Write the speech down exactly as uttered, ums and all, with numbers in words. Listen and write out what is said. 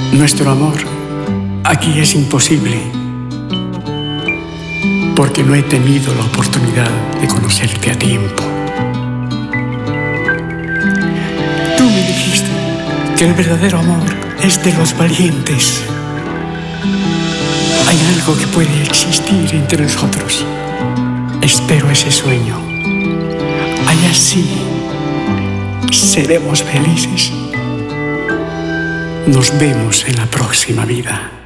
Nuestro amor aquí es imposible, porque no he tenido la oportunidad de conocerte a tiempo. Tú me dijiste que el verdadero amor es de los valientes. Hay algo que puede existir entre nosotros. Espero ese sueño. Allá sí seremos felices. Nos vemos en la próxima vida.